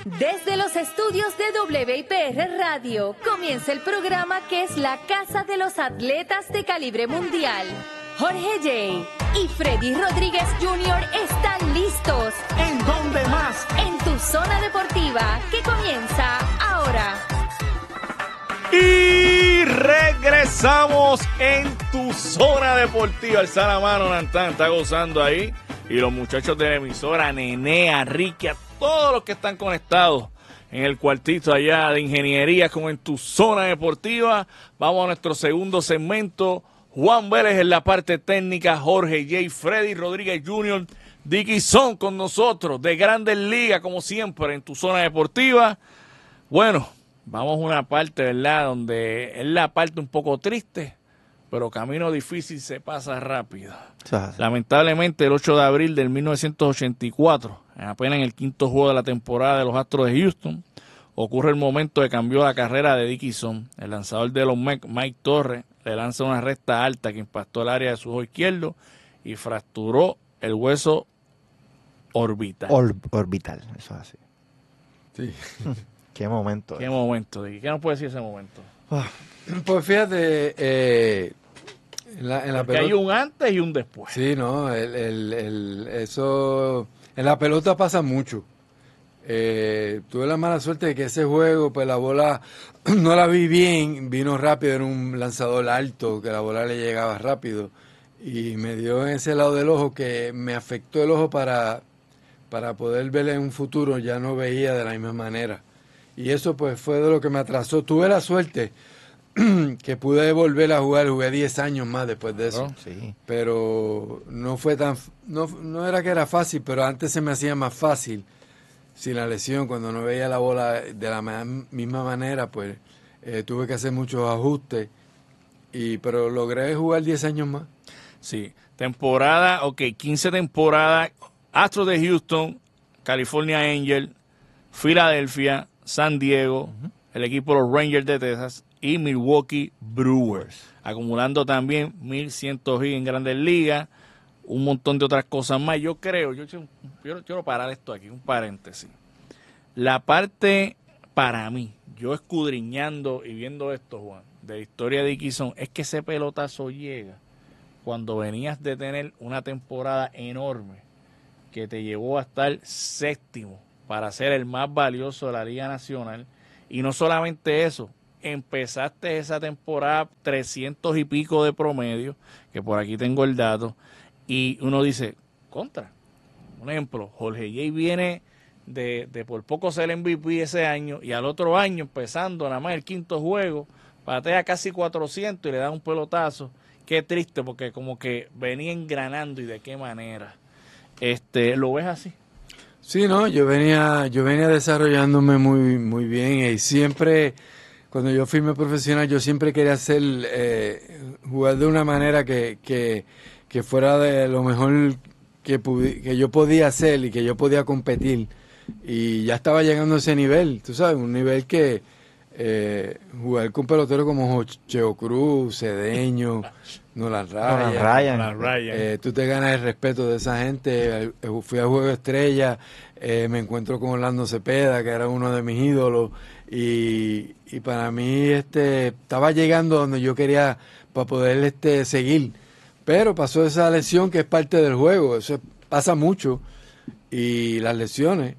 Desde los estudios de WIPR Radio comienza el programa que es la casa de los atletas de calibre mundial. Jorge J. y Freddy Rodríguez Jr. están listos. ¿En dónde más? En tu zona deportiva, que comienza ahora. Y regresamos en tu zona deportiva. El Salamano Nantán está gozando ahí. Y los muchachos de la emisora, Nene, a Ricky, a todos los que están conectados en el cuartito allá de ingeniería, como en tu zona deportiva. Vamos a nuestro segundo segmento. Juan Vélez en la parte técnica, Jorge J. Freddy Rodríguez Jr., Dicky Son con nosotros, de Grandes Ligas, como siempre, en tu zona deportiva. Bueno, vamos a una parte, ¿verdad?, donde es la parte un poco triste, pero camino difícil se pasa rápido. Lamentablemente, el 8 de abril del 1984, apenas en el quinto juego de la temporada de los Astros de Houston, ocurre el momento que cambió la carrera de Dicky Son. El lanzador de los Mets, Mike Torres, le lanza una recta alta que impactó el área de su ojo izquierdo y fracturó el hueso orbital. Orbital, eso es así. Sí. Qué momento. Qué momento, Dicky. ¿Qué nos puede decir ese momento? Pues fíjate, en la Porque pelota hay un antes y un después. Sí, no, eso en la pelota pasa mucho. Tuve la mala suerte de que ese juego, pues la bola no la vi bien, vino rápido, era un lanzador alto, que la bola le llegaba rápido y me dio en ese lado del ojo que me afectó el ojo para poder ver en un futuro, ya no veía de la misma manera. Y eso pues fue de lo que me atrasó. Tuve la suerte que pude volver a jugar, jugué 10 años más después de eso. Sí. Pero no fue tan, no era que era fácil, pero antes se me hacía más fácil. Sin la lesión, cuando no veía la bola de la misma manera, pues tuve que hacer muchos ajustes, pero logré jugar 10 años más. Sí, temporada, 15 temporadas, Astros de Houston, California Angels, Filadelfia, San Diego, el equipo de los Rangers de Texas y Milwaukee Brewers, acumulando también 1,100 hits en Grandes Ligas, un montón de otras cosas más. Yo quiero parar esto aquí, un paréntesis. La parte, para mí, yo escudriñando y viendo esto, Juan, de la historia de Dicky Son, es que ese pelotazo llega cuando venías de tener una temporada enorme que te llevó a estar séptimo para ser el más valioso de la Liga Nacional. Y no solamente eso, empezaste esa temporada 300 y pico de promedio, que por aquí tengo el dato, y uno dice, contra. Un ejemplo, Jorge J. viene de por poco ser el MVP ese año, y al otro año, empezando nada más el quinto juego, patea casi 400 y le da un pelotazo. Qué triste, porque como que venía engranando, y de qué manera. ¿Lo ves así? Sí, no, yo venía desarrollándome muy bien, y siempre, cuando yo firmé profesional, yo siempre quería jugar de una manera que fuera de lo mejor que yo podía hacer y que yo podía competir. Y ya estaba llegando a ese nivel, tú sabes, un nivel que jugar con peloteros como Cheo Cruz, Cedeño, Nolan Ryan. Tú te ganas el respeto de esa gente. Fui a Juego Estrella, me encuentro con Orlando Cepeda, que era uno de mis ídolos, y para mí estaba llegando donde yo quería para poder seguir. Pero pasó esa lesión que es parte del juego, eso pasa mucho, y las lesiones,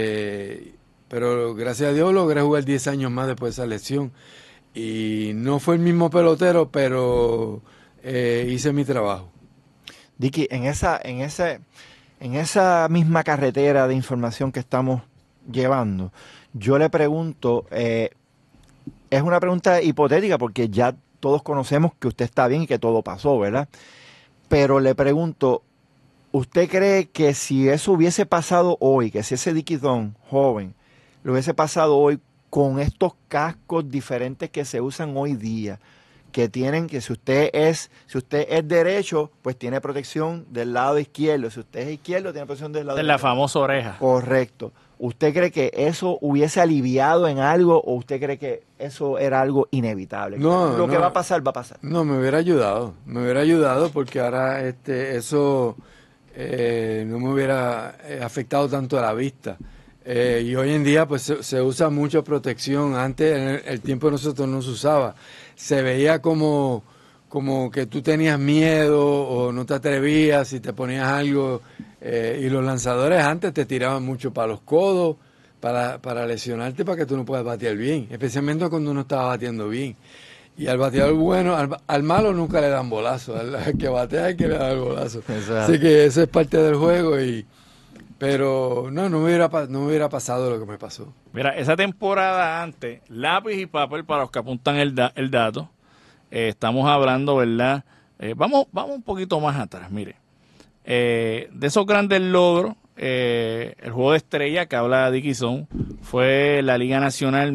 pero gracias a Dios logré jugar 10 años más después de esa lesión, y no fue el mismo pelotero, pero hice mi trabajo. Dicky, en esa misma carretera de información que estamos llevando, yo le pregunto, es una pregunta hipotética porque ya todos conocemos que usted está bien y que todo pasó, ¿verdad? Pero le pregunto, ¿usted cree que si eso hubiese pasado hoy, que si ese Dicky Son joven lo hubiese pasado hoy con estos cascos diferentes que se usan hoy día, que tienen, que si usted es derecho, pues tiene protección del lado izquierdo, si usted es izquierdo, tiene protección del lado derecho? La famosa oreja. Correcto. ¿Usted cree que eso hubiese aliviado en algo o usted cree que eso era algo inevitable? Lo que va a pasar, va a pasar. No, me hubiera ayudado porque ahora eso no me hubiera afectado tanto a la vista. Y hoy en día pues se usa mucho protección. Antes, en el tiempo de nosotros no se usaba. Se veía como que tú tenías miedo o no te atrevías si te ponías algo. Y los lanzadores antes te tiraban mucho para los codos, para lesionarte, para que tú no puedas batear bien, especialmente cuando uno estaba batiendo bien. Y al bateador bueno, al malo nunca le dan bolazo, al que batea hay que le dar el bolazo. Exacto. Así que eso es parte del juego, pero no me hubiera pasado lo que me pasó. Mira, esa temporada antes, lápiz y papel para los que apuntan el dato, estamos hablando, ¿verdad? Vamos un poquito más atrás, mire. De esos grandes logros, el juego de estrella que habla Dickinson fue la Liga Nacional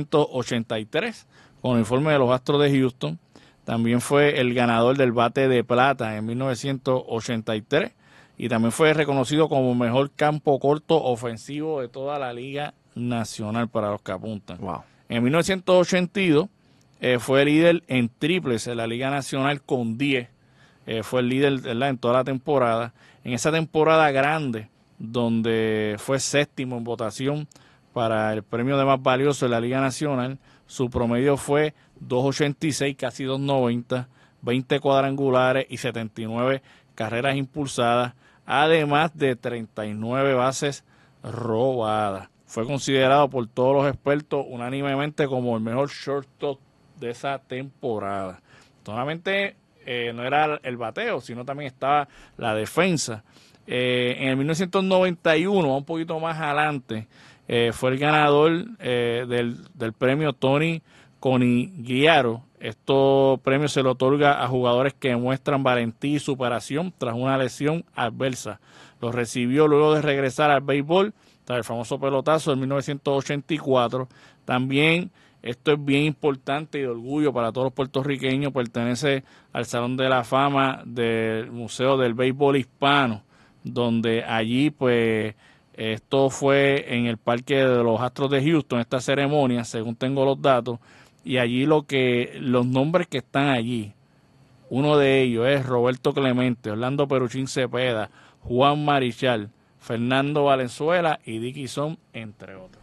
1983, con el uniforme de los Astros de Houston. También fue el ganador del bate de plata en 1983 y también fue reconocido como mejor campo corto ofensivo de toda la Liga Nacional para los que apuntan. Wow. En 1982 fue líder en triples en la Liga Nacional con 10. Fue el líder, ¿verdad?, en toda la temporada. En esa temporada grande, donde fue séptimo en votación para el premio de más valioso de la Liga Nacional, su promedio fue 2.86, casi 2.90, 20 cuadrangulares y 79 carreras impulsadas, además de 39 bases robadas. Fue considerado por todos los expertos unánimemente como el mejor shortstop de esa temporada. Solamente no era el bateo, sino también estaba la defensa. En el 1991, un poquito más adelante, fue el ganador del premio Tony Conigliaro. Estos premios se le otorga a jugadores que muestran valentía y superación tras una lesión adversa. Los recibió luego de regresar al béisbol tras el famoso pelotazo de 1984. También, esto es bien importante y de orgullo para todos los puertorriqueños, pertenece al Salón de la Fama del Museo del Béisbol Hispano, donde allí pues esto fue en el Parque de los Astros de Houston, esta ceremonia, según tengo los datos, y allí los nombres que están allí, uno de ellos es Roberto Clemente, Orlando Peruchín Cepeda, Juan Marichal, Fernando Valenzuela y Dickinson, entre otros.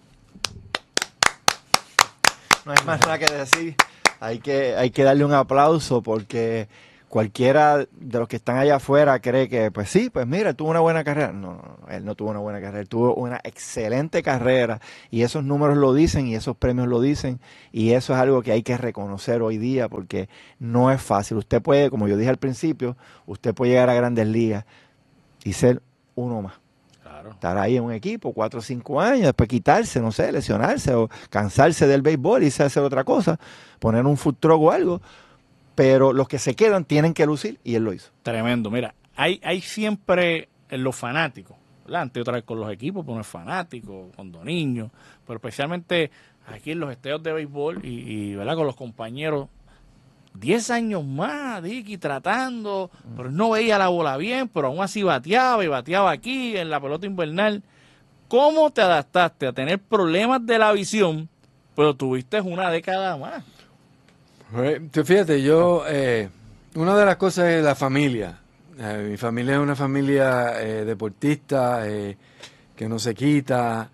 No hay más nada que decir. Hay que darle un aplauso porque cualquiera de los que están allá afuera cree que, pues sí, pues mira, tuvo una buena carrera. No, él no tuvo una buena carrera, él tuvo una excelente carrera y esos números lo dicen y esos premios lo dicen y eso es algo que hay que reconocer hoy día porque no es fácil. Usted puede, como yo dije al principio, usted puede llegar a Grandes Ligas y ser uno más. Estar ahí en un equipo 4 o 5 años, después quitarse, no sé, lesionarse o cansarse del béisbol y irse a hacer otra cosa, poner un food truck o algo, pero los que se quedan tienen que lucir y él lo hizo. Tremendo, mira, hay siempre los fanáticos, ¿verdad? Antes otra vez con los equipos, pues no es fanático, con dos niños, pero especialmente aquí en los estadios de béisbol y ¿verdad?, con los compañeros. 10 años más, Dicky, tratando, pero no veía la bola bien, pero aún así bateaba y bateaba aquí en la pelota invernal. ¿Cómo te adaptaste a tener problemas de la visión, pero tuviste una década más? Fíjate, una de las cosas es la familia. Mi familia es una familia deportista, que no se quita,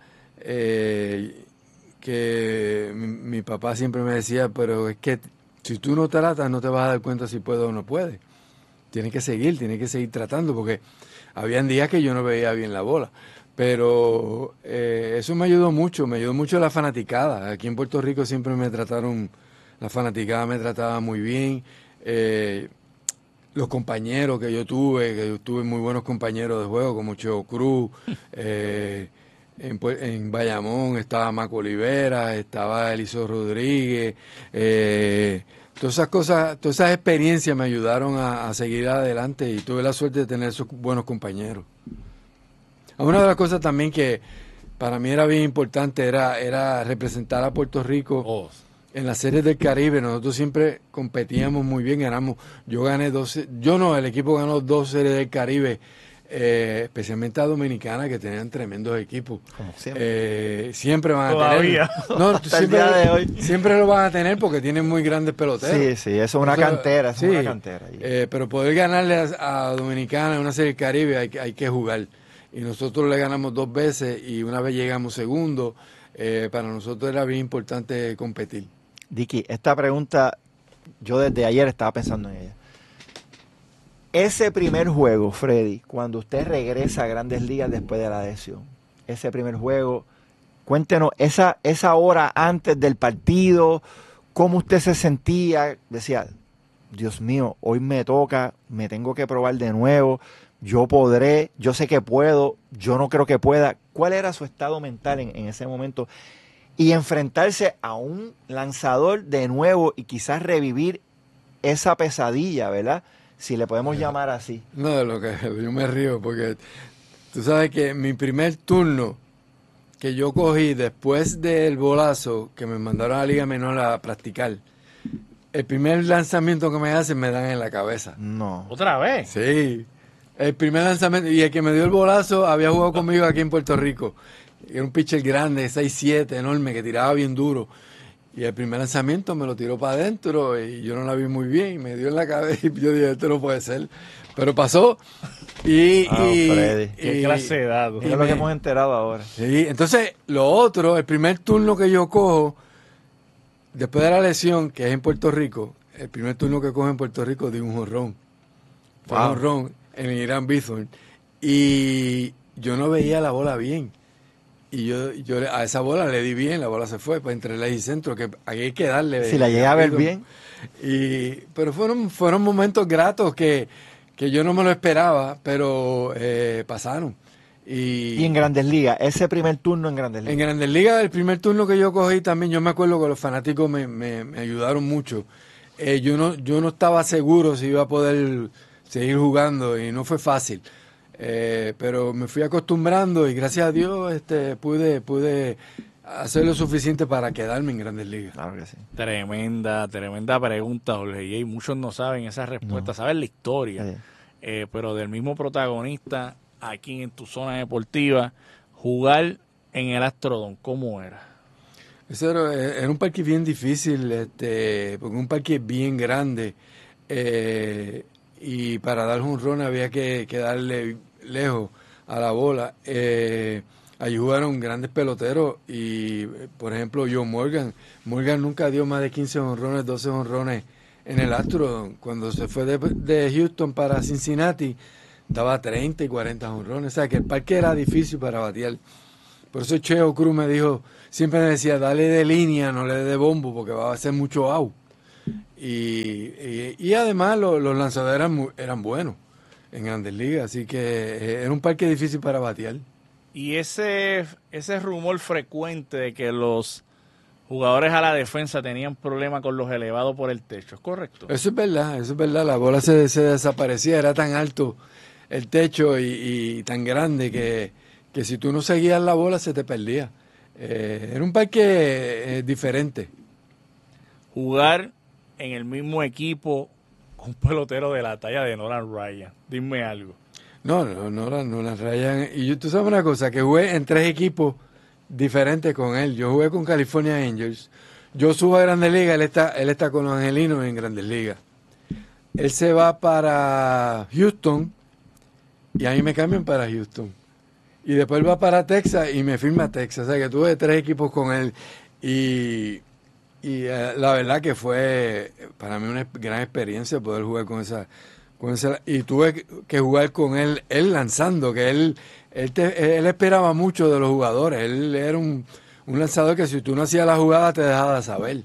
que mi papá siempre me decía, pero es que si tú no tratas, no te vas a dar cuenta si puedes o no puedes. Tienes que seguir tratando, porque habían días que yo no veía bien la bola. Pero eso me ayudó mucho la fanaticada. Aquí en Puerto Rico siempre la fanaticada me trataba muy bien. Los compañeros que yo tuve muy buenos compañeros de juego, como Cheo Cruz, en Bayamón estaba Maco Olivera, estaba Eliseo Rodríguez, todas esas cosas, todas esas experiencias me ayudaron a seguir adelante y tuve la suerte de tener esos buenos compañeros. Una de las cosas también que para mí era bien importante era representar a Puerto Rico en las series del Caribe. Nosotros siempre competíamos muy bien, el equipo ganó 2 series del Caribe, especialmente a Dominicana, que tenían tremendos equipos. Como siempre. Siempre van a Todavía. tener. No, Hasta el día de hoy. Siempre lo van a tener porque tienen muy grandes peloteros. Sí, eso es una cantera, sí, una cantera. Pero poder ganarle a Dominicana en una serie del Caribe hay que jugar. y nosotros le ganamos 2 veces y una vez llegamos segundo. Para nosotros era bien importante competir. Dicky, esta pregunta, yo desde ayer estaba pensando en ella. Ese primer juego, Freddy, cuando usted regresa a Grandes Ligas después de la lesión, ese primer juego, cuéntenos esa hora antes del partido, cómo usted se sentía. Decía, Dios mío, hoy me toca, me tengo que probar de nuevo, yo podré, yo sé que puedo, yo no creo que pueda. ¿Cuál era su estado mental en ese momento? Y enfrentarse a un lanzador de nuevo y quizás revivir esa pesadilla, ¿verdad? Si le podemos llamar así. No, de lo que yo me río porque tú sabes que mi primer turno que yo cogí después del bolazo que me mandaron a la Liga Menor a practicar, el primer lanzamiento que me hacen me dan en la cabeza. No. ¿Otra vez? Sí. El primer lanzamiento, y el que me dio el bolazo había jugado conmigo aquí en Puerto Rico. Era un pitcher grande, 6'7", enorme, que tiraba bien duro. Y el primer lanzamiento me lo tiró para adentro y yo no la vi muy bien. Y me dio en la cabeza y yo dije, esto no puede ser. Pero pasó. Freddy. Qué clase de datos. Es lo que hemos enterado ahora. Sí, entonces lo otro, el primer turno que yo cojo, después de la lesión, que es en Puerto Rico, el primer turno que cojo en Puerto Rico di un jonrón. Fue un jonrón en el Irán Bithorn. Y yo no veía la bola bien. Y yo a esa bola le di bien, la bola se fue pues, entre ley y centro, que hay que darle. Si la llegué a ver bien. Pero fueron momentos gratos que yo no me lo esperaba, pero pasaron. Y en Grandes Ligas, ese primer turno en Grandes Ligas. En Grandes Ligas, el primer turno que yo cogí también, yo me acuerdo que los fanáticos me ayudaron mucho. Yo no estaba seguro si iba a poder seguir jugando y no fue fácil. Pero me fui acostumbrando y gracias a Dios pude hacer lo suficiente para quedarme en Grandes Ligas. Claro que sí. Tremenda pregunta, Jorge. Y muchos no saben esa respuesta, saben la historia, pero del mismo protagonista aquí en tu zona deportiva, jugar en el Astrodome, ¿cómo era? Eso era un parque bien difícil, porque un parque bien grande. Y para dar jonrón había que darle lejos a la bola. Allí jugaron grandes peloteros y, por ejemplo, Joe Morgan. Morgan nunca dio más de 15 jonrones, 12 jonrones en el Astrodome. Cuando se fue de Houston para Cincinnati, daba 30 y 40 jonrones. O sea, que el parque era difícil para batear. Por eso Cheo Cruz siempre me decía, dale de línea, no le dé de bombo, porque va a hacer mucho out. Y además los lanzadores eran buenos en Grandes Ligas, así que era un parque difícil para batear. Y ese rumor frecuente de que los jugadores a la defensa tenían problemas con los elevados por el techo, ¿es correcto? Eso es verdad, la bola se desaparecía, era tan alto el techo y tan grande que si tú no seguías la bola se te perdía. Era un parque diferente. Jugar en el mismo equipo con un pelotero de la talla de Nolan Ryan. Dime algo. No las rayan. Y tú sabes una cosa, que jugué en 3 equipos diferentes con él. Yo jugué con California Angels. Yo subo a Grandes Ligas, él está con los Angelinos en Grandes Ligas. Él se va para Houston y a mí me cambian para Houston. Y después va para Texas y me firma Texas. O sea que tuve 3 equipos con él y la verdad que fue para mí una gran experiencia poder jugar con esa y tuve que jugar con él lanzando, que él esperaba mucho de los jugadores. Él era un lanzador que si tú no hacías la jugada te dejaba saber.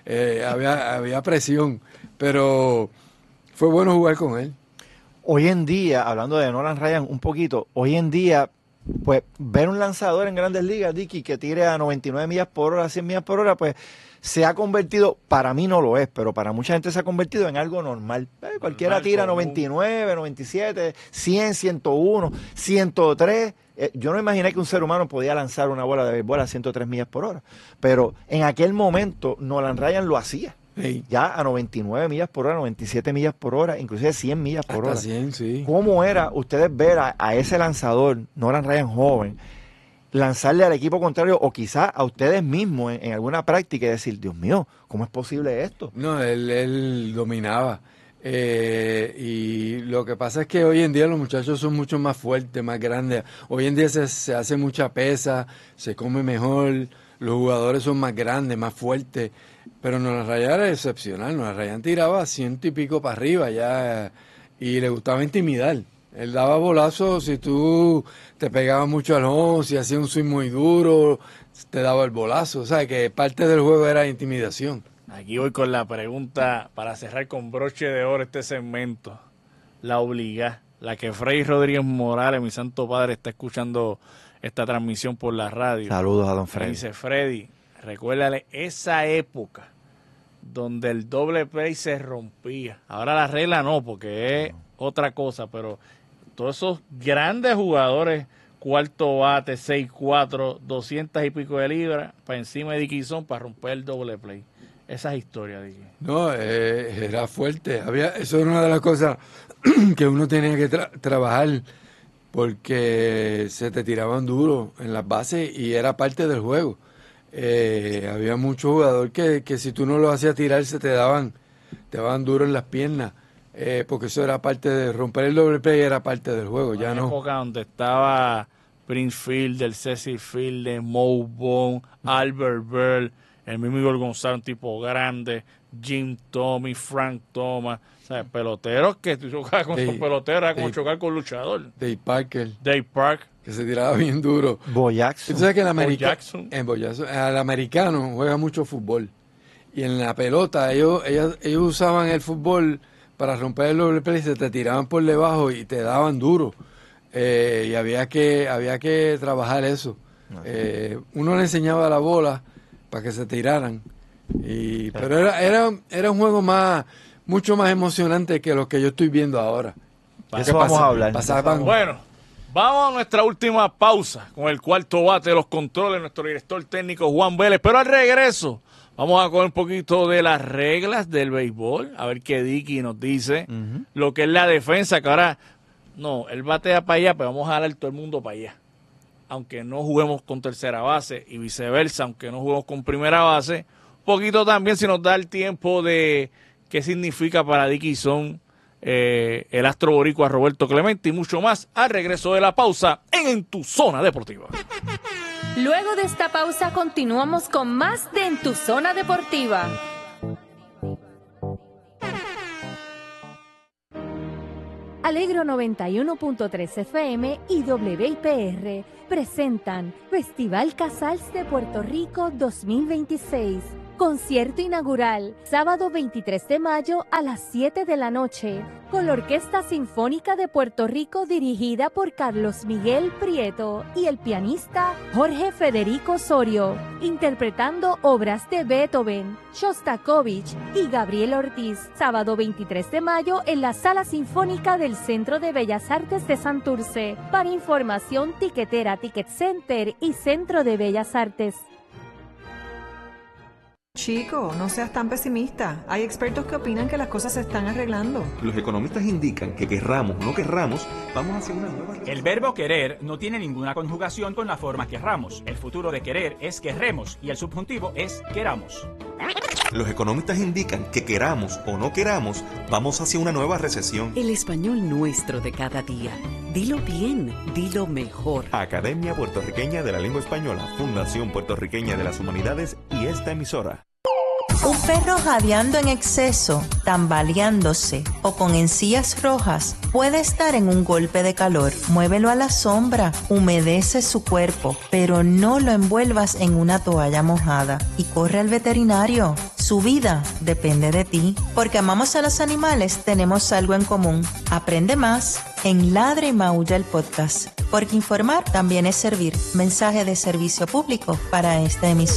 Había presión, pero fue bueno jugar con él. Hoy en día, hablando de Nolan Ryan un poquito, hoy en día, pues ver un lanzador en Grandes Ligas, Dicky, que tire a 99 millas por hora, 100 millas por hora, pues se ha convertido, para mí no lo es, pero para mucha gente se ha convertido en algo normal. Cualquiera Normal, tira común. 99, 97, 100, 101, 103. Yo no imaginé que un ser humano podía lanzar una bola de béisbol a 103 millas por hora, pero en aquel momento Nolan Ryan lo hacía. Sí. Ya a 99 millas por hora, 97 millas por hora, inclusive 100 millas por Hasta hora. 100, sí. ¿Cómo era ustedes ver a ese lanzador, Nolan Ryan joven, lanzarle al equipo contrario o quizás a ustedes mismos en alguna práctica y decir, Dios mío, ¿cómo es posible esto? No, él dominaba. Y lo que pasa es que hoy en día los muchachos son mucho más fuertes, más grandes. Hoy en día se hace mucha pesa, se come mejor, los jugadores son más grandes, más fuertes. Pero Nolan Ryan era excepcional. Nolan Ryan tiraba 100 y pico para arriba ya, y le gustaba intimidar. Él daba bolazos, si tú te pegabas mucho al home, si hacía un swing muy duro, te daba el bolazo. O sea, que parte del juego era intimidación. Aquí voy con la pregunta para cerrar con broche de oro este segmento. La obligada, la que Freddy Rodríguez Morales, mi santo padre, está escuchando esta transmisión por la radio. Saludos a don Me Freddy. dice, Freddy, recuérdale esa época donde el doble play se rompía. Ahora la regla no, porque es otra cosa, pero todos esos grandes jugadores, cuarto bate, 6'4", 200 y pico de libras, para encima de Dickinson para romper el doble play. Esas historias, Dicky. No, era fuerte. Eso era una de las cosas que uno tenía que trabajar, porque se te tiraban duro en las bases y era parte del juego. Había muchos jugadores que si tú no los hacías tirar te daban duro en las piernas, porque eso era parte de romper el doble play, era parte del juego. Ya no. Época donde estaba Prince Fielder, Cecil Fielder, Mo Bone, Albert Bell, el mismo Igor González, un tipo grande, Jim Tomey, Frank Thomas, o sea, peloteros que tú chocabas con sus peloteros, era como chocar con luchador. Dave Parker, que se tiraba bien duro. Bo Jackson. Tú sabes que el americano juega mucho fútbol, y en la pelota ellos usaban el fútbol para romper el doble play, se te tiraban por debajo y te daban duro, y había que trabajar eso. Uno le enseñaba la bola para que se tiraran, pero era un juego mucho más emocionante que lo que yo estoy viendo ahora. Eso vamos a hablar. Bueno, vamos a nuestra última pausa con el cuarto bate de los controles, nuestro director técnico Juan Vélez, pero al regreso vamos a coger un poquito de las reglas del béisbol, a ver qué Dicky nos dice, lo que es la defensa, que ahora, no, él batea para allá, pero vamos a jalar todo el mundo para allá. Aunque no juguemos con tercera base y viceversa, aunque no juguemos con primera base, un poquito también si nos da el tiempo de qué significa para Dickinson el astro boricua Roberto Clemente y mucho más al regreso de la pausa en Tu Zona Deportiva. Luego de esta pausa continuamos con más de En Tu Zona Deportiva. Alegro 91.3 FM y WIPR presentan Festival Casals de Puerto Rico 2026. Concierto inaugural, sábado 23 de mayo a las 7 de la noche, con la Orquesta Sinfónica de Puerto Rico dirigida por Carlos Miguel Prieto y el pianista Jorge Federico Osorio, interpretando obras de Beethoven, Shostakovich y Gabriel Ortiz. Sábado 23 de mayo en la Sala Sinfónica del Centro de Bellas Artes de Santurce. Para información, tiquetera, Ticket Center y Centro de Bellas Artes. Chico, no seas tan pesimista. Hay expertos que opinan que las cosas se están arreglando. Los economistas indican que querramos o no querramos, vamos hacia una nueva... El verbo querer no tiene ninguna conjugación con la forma querramos. El futuro de querer es querremos y el subjuntivo es queramos. Los economistas indican que queramos o no queramos, vamos hacia una nueva recesión. El español nuestro de cada día. Dilo bien, dilo mejor. Academia Puertorriqueña de la Lengua Española, Fundación Puertorriqueña de las Humanidades y esta emisora. Un perro jadeando en exceso, tambaleándose o con encías rojas puede estar en un golpe de calor. Muévelo a la sombra, humedece su cuerpo, pero no lo envuelvas en una toalla mojada y corre al veterinario. Su vida depende de ti. Porque amamos a los animales, tenemos algo en común. Aprende más en Ladra y Maulla el podcast. Porque informar también es servir. Mensaje de servicio público para esta emisión.